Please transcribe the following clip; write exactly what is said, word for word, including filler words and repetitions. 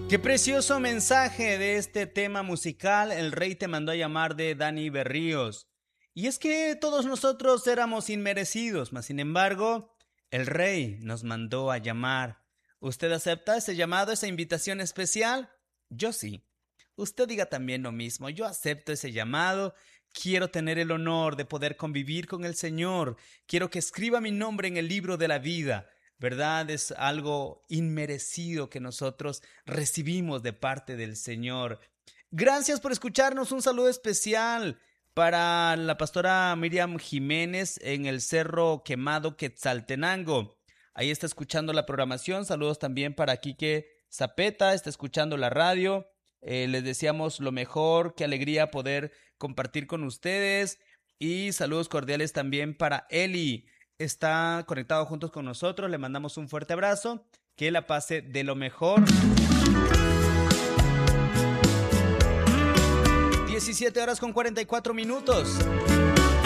Qué precioso mensaje de este tema musical, El Rey te mandó a llamar, de Dani Berríos. Y es que todos nosotros éramos inmerecidos, mas sin embargo, el Rey nos mandó a llamar. ¿Usted acepta ese llamado, esa invitación especial? Yo sí. Usted diga también lo mismo. Yo acepto ese llamado. Quiero tener el honor de poder convivir con el Señor. Quiero que escriba mi nombre en el libro de la vida. ¿Verdad? Es algo inmerecido que nosotros recibimos de parte del Señor. Gracias por escucharnos. Un saludo especial para la pastora Miriam Jiménez en el Cerro Quemado, Quetzaltenango. Ahí está escuchando la programación. Saludos también para Quique Zapeta, está escuchando la radio. Eh, les deseamos lo mejor, qué alegría poder compartir con ustedes. Y saludos cordiales también para Eli. Está conectado juntos con nosotros, le mandamos un fuerte abrazo, que la pase de lo mejor. diecisiete horas con cuarenta y cuatro minutos.